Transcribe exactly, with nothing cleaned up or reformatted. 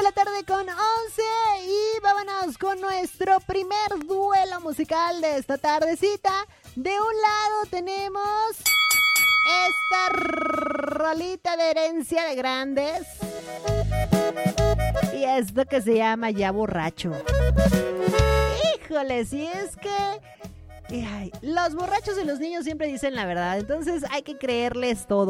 la tarde con once y vámonos con nuestro primer duelo musical de esta tardecita. De un lado tenemos esta rolita de Herencia de Grandes y esto que se llama Ya Borracho. Híjole, si es que ay, los borrachos y los niños siempre dicen la verdad, entonces hay que creerles todo.